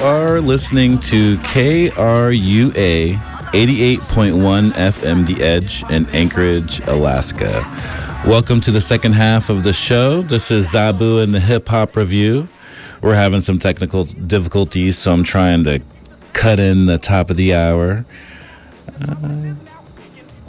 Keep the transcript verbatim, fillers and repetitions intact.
are listening to K R U A eighty-eight point one F M The Edge in Anchorage, Alaska. Welcome to the second half of the show. This is Zabu and the Hip Hop Review. We're having some technical difficulties, so I'm trying to cut in the top of the hour. Uh,